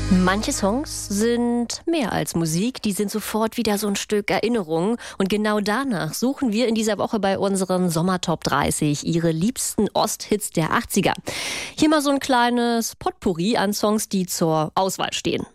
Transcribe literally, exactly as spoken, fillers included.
Manche Songs sind mehr als Musik, die sind sofort wieder so ein Stück Erinnerung. Und genau danach suchen wir in dieser Woche bei unseren Sommertop dreißig ihre liebsten Osthits der achtziger. Hier mal so ein kleines Potpourri an Songs, die zur Auswahl stehen.